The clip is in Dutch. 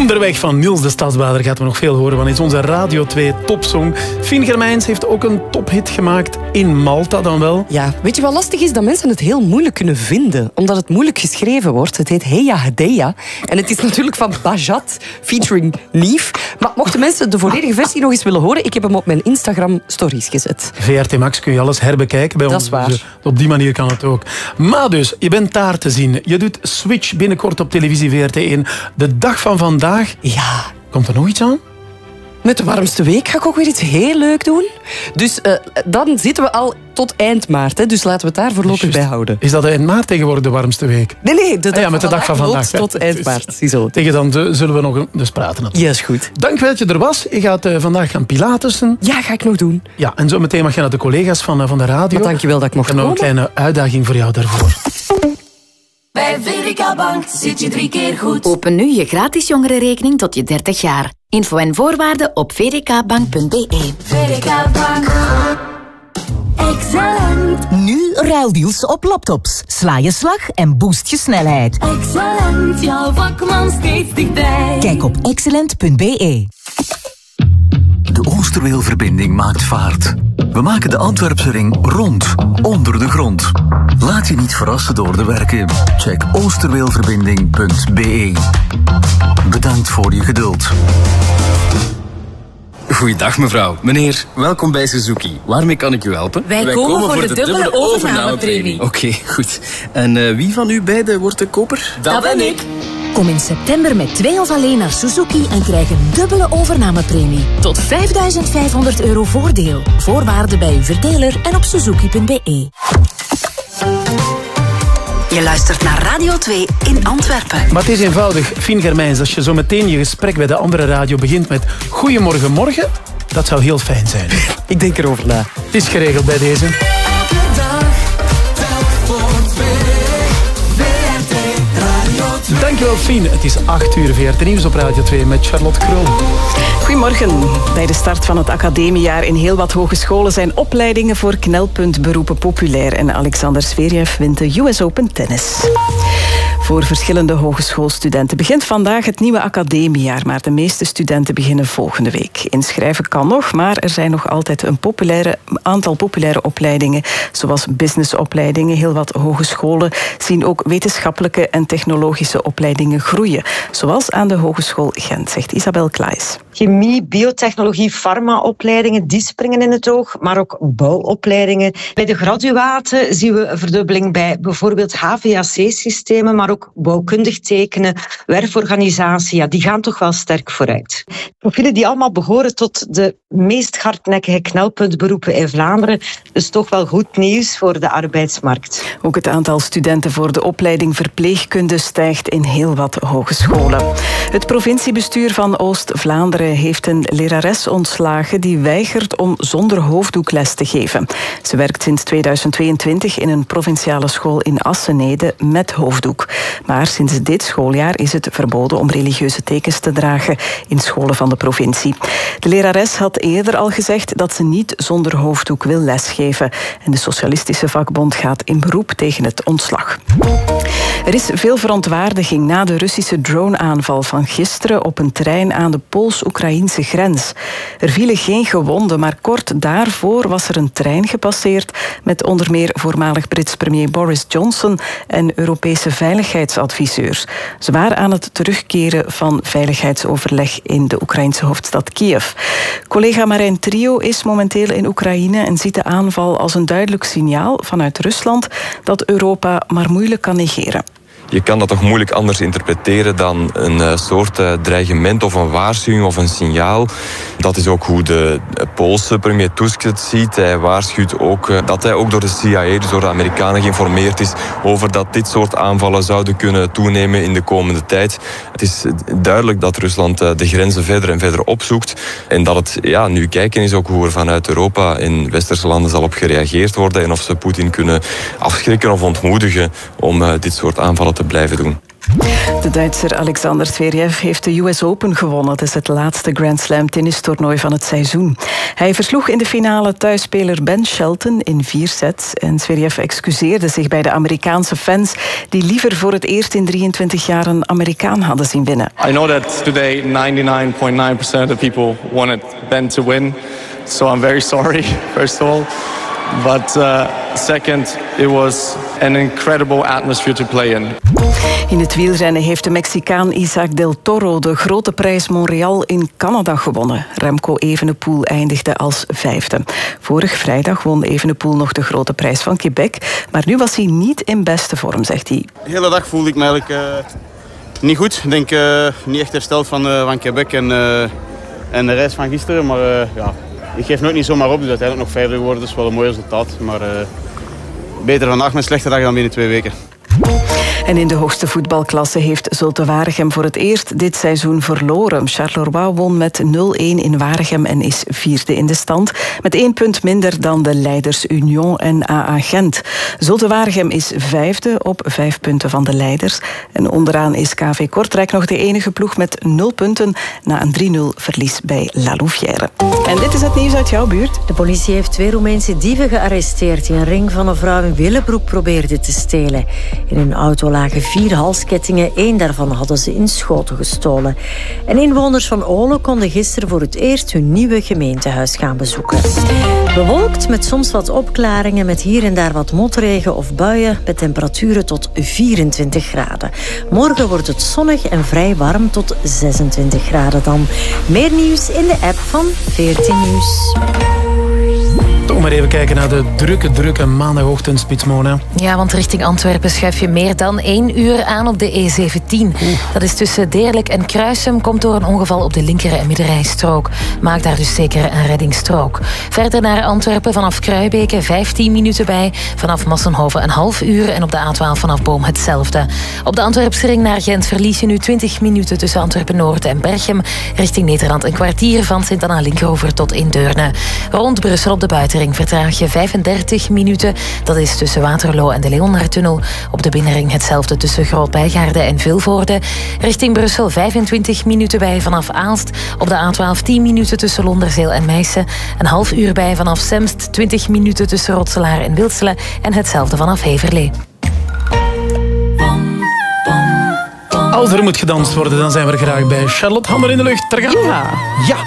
Onderweg van Niels de Stadsbader gaat we nog veel horen, want is onze Radio 2 topsong. Fien Germijns heeft ook een tophit gemaakt in Malta dan wel. Ja, weet je wat lastig is? Dat mensen het heel moeilijk kunnen vinden, omdat het moeilijk geschreven wordt. Het heet Heya Hedeya en het is natuurlijk van Bajat featuring Nief. Maar mochten mensen de volledige versie nog eens willen horen, ik heb hem op mijn Instagram stories gezet. VRT Max kun je alles herbekijken bij ons. Dat is waar. Dus op die manier kan het ook. Maar dus, je bent daar te zien. Je doet Switch binnenkort op televisie VRT1. De dag van vandaag. Ja. Komt er nog iets aan? Met de warmste week ga ik ook weer iets heel leuk doen. Dus dan zitten we al tot eind maart. Hè. Dus laten we het daar voorlopig bij houden. Is dat eind maart tegenwoordig de warmste week? Nee, met de dag van vandaag. Tot eind maart. Ziezo. Tegen dan zullen we nog dus praten. Natuurlijk. Ja, is goed. Dank wel dat je er was. Je gaat vandaag gaan pilatesen. Ja, ga ik nog doen. Ja, en zo meteen mag je naar de collega's van de radio. Dank je wel dat ik mocht komen. En nog een kleine uitdaging voor jou daarvoor. Bij VDK Bank zit je 3 keer goed. Open nu je gratis jongerenrekening tot je 30 jaar. Info en voorwaarden op vdkbank.be. VDK Bank. Excellent. Nu ruildeals op laptops. Sla je slag en boost je snelheid. Excellent, jouw vakman steeds dichtbij. Kijk op excellent.be. De Oosterweelverbinding maakt vaart. We maken de Antwerpse ring rond, onder de grond. Laat je niet verrassen door de werken. Check oosterweelverbinding.be. Bedankt voor je geduld. Goeiedag mevrouw. Meneer, welkom bij Suzuki. Waarmee kan ik u helpen? Wij komen voor de dubbele overnamepremie. Oké, goed. En wie van u beiden wordt de koper? Dat ben ik. Kom in september met 2 of alleen naar Suzuki en krijg een dubbele overnamepremie. Tot €5.500 voordeel. Voorwaarden bij uw verdeler en op suzuki.be. Je luistert naar Radio 2 in Antwerpen. Maar het is eenvoudig, Fien Germijns, als je zo meteen je gesprek bij de andere radio begint met Goedemorgen morgen, dat zou heel fijn zijn. Ik denk erover na. Het is geregeld bij deze. Elke dag, telk voor 2. VRT Radio 2. Dankjewel Fien. Het is 8 uur VRT Nieuws op Radio 2 met Charlotte Kroon. Goedemorgen. Bij de start van het academiejaar in heel wat hogescholen zijn opleidingen voor knelpuntberoepen populair. En Alexander Zverev wint de US Open Tennis. Voor verschillende hogeschoolstudenten begint vandaag het nieuwe academiejaar, maar de meeste studenten beginnen volgende week. Inschrijven kan nog, maar er zijn nog altijd een aantal populaire opleidingen, zoals businessopleidingen. Heel wat hogescholen zien ook wetenschappelijke en technologische opleidingen groeien, zoals aan de Hogeschool Gent, zegt Isabel Klaes. Chemie, biotechnologie, farmaopleidingen, die springen in het oog, maar ook bouwopleidingen. Bij de graduaten zien we een verdubbeling bij bijvoorbeeld HVAC-systemen, maar ook bouwkundig tekenen, werforganisatie, ja, die gaan toch wel sterk vooruit. Profielen die allemaal behoren tot de meest hardnekkige knelpuntberoepen in Vlaanderen, dus toch wel goed nieuws voor de arbeidsmarkt. Ook het aantal studenten voor de opleiding verpleegkunde stijgt in heel wat hogescholen. Het provinciebestuur van Oost-Vlaanderen heeft een lerares ontslagen die weigert om zonder hoofddoek les te geven. Ze werkt sinds 2022 in een provinciale school in Assenede met hoofddoek. Maar sinds dit schooljaar is het verboden om religieuze tekens te dragen in scholen van de provincie. De lerares had eerder al gezegd dat ze niet zonder hoofddoek wil lesgeven. En de Socialistische Vakbond gaat in beroep tegen het ontslag. Er is veel verontwaardiging na de Russische drone-aanval van gisteren op een trein aan de Pools-Oekraïnse grens. Er vielen geen gewonden, maar kort daarvoor was er een trein gepasseerd met onder meer voormalig Brits premier Boris Johnson en Europese veiligheidsadviseurs. Ze waren aan het terugkeren van veiligheidsoverleg in de Oekraïnse hoofdstad Kiev. Collega Marijn Trio is momenteel in Oekraïne en ziet de aanval als een duidelijk signaal vanuit Rusland dat Europa maar moeilijk kan negeren. Je kan dat toch moeilijk anders interpreteren dan een soort dreigement of een waarschuwing of een signaal. Dat is ook hoe de Poolse premier Tusk het ziet. Hij waarschuwt ook dat hij ook door de CIA, dus door de Amerikanen, geïnformeerd is over dat dit soort aanvallen zouden kunnen toenemen in de komende tijd. Het is duidelijk dat Rusland de grenzen verder en verder opzoekt. En dat het nu kijken is ook hoe er vanuit Europa en westerse landen zal op gereageerd worden en of ze Poetin kunnen afschrikken of ontmoedigen om dit soort aanvallen te blijven doen. De Duitser Alexander Zverev heeft de US Open gewonnen. Het is het laatste Grand Slam tennistoernooi van het seizoen. Hij versloeg in de finale thuisspeler Ben Shelton in 4 sets. En Zverev excuseerde zich bij de Amerikaanse fans die liever voor het eerst in 23 jaar een Amerikaan hadden zien winnen. I know that today 99.9% of the people wanted Ben to win. So I'm very sorry, first of all. But second, it was an incredible atmosphere to play in. In het wielrennen heeft de Mexicaan Isaac del Toro de grote prijs Montreal in Canada gewonnen. Remco Evenepoel eindigde als 5e. Vorig vrijdag won Evenepoel nog de grote prijs van Quebec. Maar nu was hij niet in beste vorm, zegt hij. De hele dag voelde ik me eigenlijk niet goed. Ik denk niet echt hersteld van Quebec en de reis van gisteren. Maar ja, ik geef nooit niet zomaar op. Dus uiteindelijk nog 5e geworden. Dat is wel een mooi resultaat. Maar beter vandaag met slechte dag dan binnen 2 weken. En in de hoogste voetbalklasse heeft Zulte Waregem voor het eerst dit seizoen verloren. Charleroi won met 0-1 in Waregem en is 4e in de stand. Met 1 punt minder dan de leiders Union en AA Gent. Zulte Waregem is 5e op 5 punten van de leiders. En onderaan is KV Kortrijk nog de enige ploeg met 0 punten na een 3-0 verlies bij La Louvière. En dit is het nieuws uit jouw buurt. De politie heeft 2 Roemeense dieven gearresteerd die een ring van een vrouw in Willebroek probeerden te stelen. In hun auto lagen 4 halskettingen, 1 daarvan hadden ze in Schoten gestolen. En inwoners van Olen konden gisteren voor het eerst hun nieuwe gemeentehuis gaan bezoeken. Bewolkt met soms wat opklaringen, met hier en daar wat motregen of buien, met temperaturen tot 24 graden. Morgen wordt het zonnig en vrij warm tot 26 graden dan. Meer nieuws in de app van 14 Nieuws. Toch maar even kijken naar de drukke maandagochtendspits, Mona. Ja, want richting Antwerpen schuif je meer dan 1 uur aan op de E17. Dat is tussen Deerlijk en Kruisum, komt door een ongeval op de linker- en middenrijstrook. Maak daar dus zeker een reddingsstrook. Verder naar Antwerpen vanaf Kruibeke 15 minuten bij. Vanaf Massenhoven een half uur en op de A12 vanaf Boom hetzelfde. Op de Antwerpse ring naar Gent verlies je nu 20 minuten tussen Antwerpen-Noord en Berchem. Richting Nederland een kwartier van Sint-Anna-Linkeroever tot in Deurne. Rond Brussel op de buitenring vertraag je 35 minuten. Dat is tussen Waterloo en de Leonardtunnel. Op de binnenring hetzelfde tussen Groot-Bijgaarde en Vilvoorde. Richting Brussel 25 minuten bij vanaf Aalst. Op de A12 10 minuten tussen Londerzeel en Meissen. Een half uur bij vanaf Semst. 20 minuten tussen Rotselaar en Wilselen. En hetzelfde vanaf Heverlee. Als er moet gedanst worden, dan zijn we er graag bij. Charlotte, handen in de lucht. Daar gaan we. Ja.